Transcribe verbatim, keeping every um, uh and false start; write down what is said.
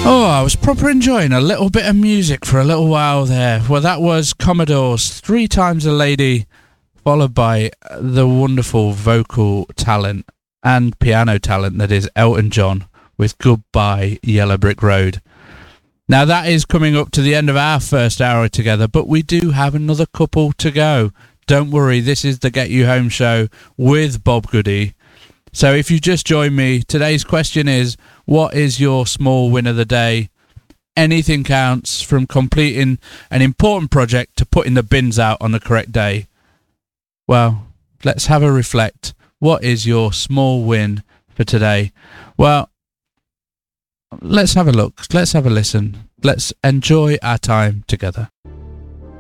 Oh, I was proper enjoying a little bit of music for a little while there. Well, that was Commodores, Three Times a Lady, followed by the wonderful vocal talent and piano talent that is Elton John with Goodbye Yellow Brick Road. Now, that is coming up to the end of our first hour together, but we do have another couple to go. Don't worry, this is the Get You Home show with Bob Goody. So if you just joined me, today's question is, what is your small win of the day? Anything counts, from completing an important project to putting the bins out on the correct day. Well, let's have a reflect. What is your small win for today? Well, let's have a look. Let's have a listen. Let's enjoy our time together.